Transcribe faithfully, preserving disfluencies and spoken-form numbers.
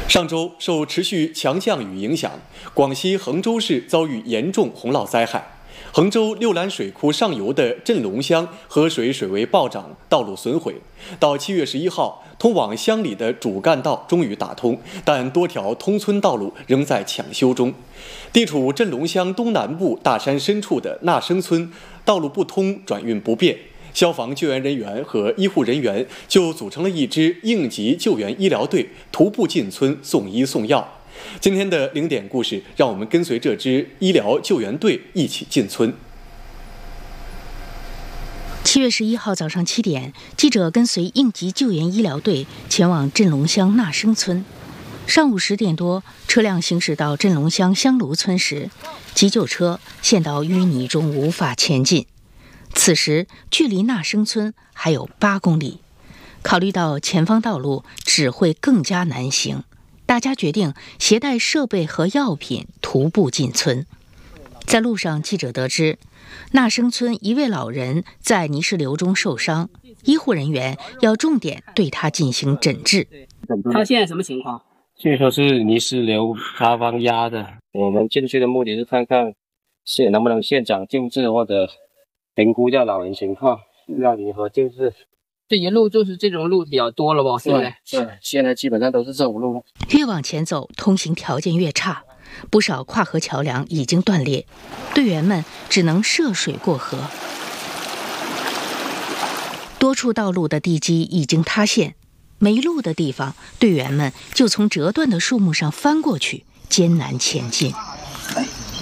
上周受持续强降雨影响，广西衡州市遭遇严重洪涝灾害。衡州六兰水库上游的镇龙乡河水水位暴涨，道路损毁。到七月十一号，通往乡里的主干道终于打通，但多条通村道路仍在抢修中。地处镇龙乡东南部大山深处的纳生村，道路不通，转运不便。消防救援人员和医护人员就组成了一支应急救援医疗队，徒步进村送医送药。今天的零点故事，让我们跟随这支医疗救援队一起进村。 七月十一号早上七点，记者跟随应急救援医疗队前往镇龙乡纳生村。上午十点多，车辆行驶到镇龙乡香炉村时，急救车陷到淤泥中无法前进。此时距离纳生村还有八公里，考虑到前方道路只会更加难行，大家决定携带设备和药品徒步进村。在路上，记者得知纳生村一位老人在泥石流中受伤，医护人员要重点对他进行诊治。 他现在什么情况？ 据说是泥石流塌方压的。我们进去的目的是看看现能不能现场救治或者评估一下老人情况，让你和救治。 这一路就是这种路比较多了吧？现在对，现在基本上都是这种路。 越往前走，通行条件越差，不少跨河桥梁已经断裂，队员们只能涉水过河。多处道路的地基已经塌陷，没路的地方，队员们就从折断的树木上翻过去，艰难前进。